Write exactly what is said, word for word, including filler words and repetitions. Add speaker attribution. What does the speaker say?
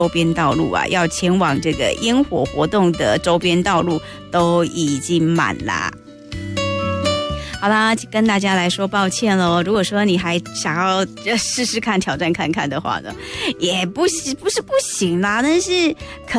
Speaker 1: 周边道路啊，要前往这个烟火活动的周边道路都已经满啦。好啦，跟大家来说抱歉喽。如果说你还想要试试看、挑战看看的话呢，也不是不是不行啦，但是可